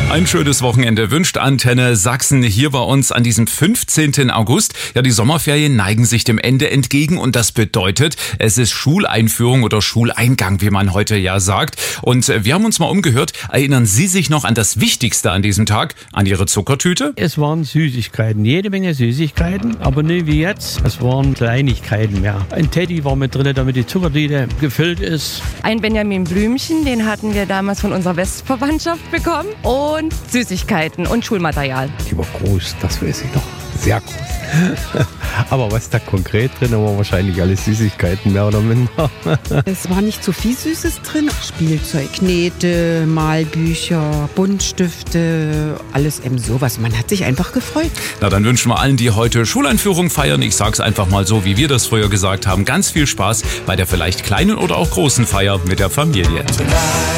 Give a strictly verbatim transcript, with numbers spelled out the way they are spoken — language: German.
Ein schönes Wochenende wünscht Antenne Sachsen hier bei uns an diesem fünfzehnten August. Ja, die Sommerferien neigen sich dem Ende entgegen und das bedeutet, es ist Schuleinführung oder Schuleingang, wie man heute ja sagt. Und wir haben uns mal umgehört. Erinnern Sie sich noch an das Wichtigste an diesem Tag, an Ihre Zuckertüte? Es waren Süßigkeiten, jede Menge Süßigkeiten, aber nicht wie jetzt. Es waren Kleinigkeiten mehr. Ein Teddy war mit drin, damit die Zuckertüte gefüllt ist. Ein Benjamin Blümchen, den hatten wir damals von unserer Westverwandtschaft bekommen. Und Süßigkeiten und Schulmaterial. Die war groß, das weiß ich noch. Sehr groß. Aber was da konkret drin war, wahrscheinlich alles Süßigkeiten, mehr oder minder. Es war nicht so viel Süßes drin. Spielzeug, Knete, Malbücher, Buntstifte, alles eben sowas. Man hat sich einfach gefreut. Na, dann wünschen wir allen, die heute Schuleinführung feiern, ich sag's einfach mal so, wie wir das früher gesagt haben, ganz viel Spaß bei der vielleicht kleinen oder auch großen Feier mit der Familie.